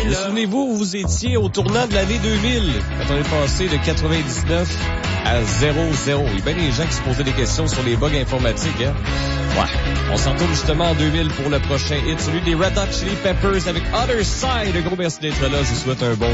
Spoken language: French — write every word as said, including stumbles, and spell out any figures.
Et souvenez-vous où vous étiez au tournant de l'année deux mille, quand on est passé de quatre-vingt-dix-neuf à zéro zéro. Il y a bien des gens qui se posaient des questions sur les bugs informatiques, hein. Ouais. On s'en tourne justement en deux mille pour le prochain hit, celui des Red Hot Chili Peppers avec Other Side. Un gros merci d'être là. Je vous souhaite un bon